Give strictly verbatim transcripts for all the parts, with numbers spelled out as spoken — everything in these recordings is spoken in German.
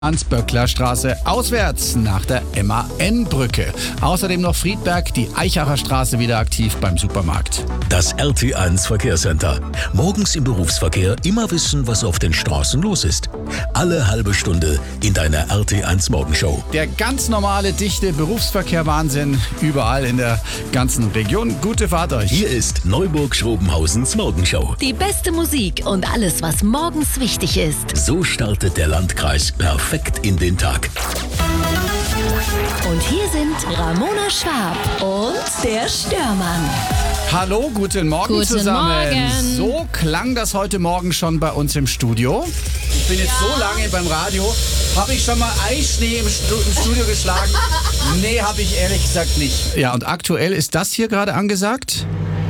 Hans-Böckler-Straße auswärts nach der M A N-Brücke. Außerdem noch Friedberg, die Eichacher Straße wieder aktiv beim Supermarkt. Das R T eins Verkehrscenter. Morgens im Berufsverkehr immer wissen, was auf den Straßen los ist. Alle halbe Stunde in deiner R T eins Morgenshow. Der ganz normale, dichte Berufsverkehr-Wahnsinn überall in der ganzen Region. Gute Fahrt euch. Hier ist Neuburg-Schrobenhausens Morgenshow. Die beste Musik und alles, was morgens wichtig ist. So startet der Landkreis perfekt in den Tag. Und hier sind Ramona Schwab und der Störmann. Hallo, guten Morgen Guten zusammen. Morgen. So klang das heute Morgen schon bei uns im Studio. Ich bin jetzt so lange beim Radio. Habe ich schon mal Eischnee im, Stu im Studio geschlagen? Nee, habe ich ehrlich gesagt nicht. Ja, und aktuell ist das hier gerade angesagt?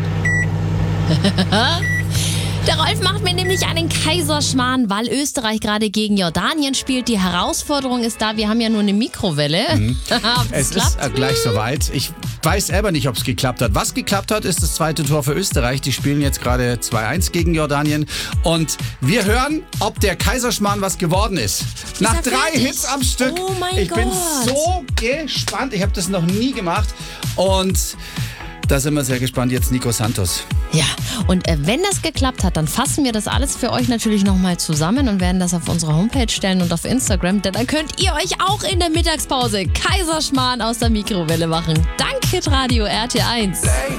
Der Rolf macht mir nämlich einen Kaiserschmarrn, weil Österreich gerade gegen Jordanien spielt. Die Herausforderung ist da, wir haben ja nur eine Mikrowelle. Mhm. Es ist äh, gleich soweit. Ich weiß selber nicht, ob es geklappt hat. Was geklappt hat, ist das zweite Tor für Österreich. Die spielen jetzt gerade zwei eins gegen Jordanien. Und wir hören, ob der Kaiserschmarrn was geworden ist. Nach er drei fertig? Hits am Stück. Oh mein ich bin Gott. so gespannt. Ich habe das noch nie gemacht. Und da sind wir sehr gespannt. Jetzt Nico Santos. Ja, und äh, wenn das geklappt hat, dann fassen wir das alles für euch natürlich nochmal zusammen und werden das auf unsere Homepage stellen und auf Instagram, denn dann könnt ihr euch auch in der Mittagspause Kaiserschmarrn aus der Mikrowelle machen. Danke, Radio R T eins.